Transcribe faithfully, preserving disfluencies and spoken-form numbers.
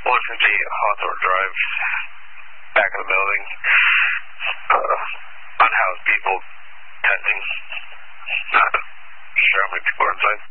one fifty Hawthorne Drive, back of the building. Uh, unhoused people testing. Not sure how many people are inside.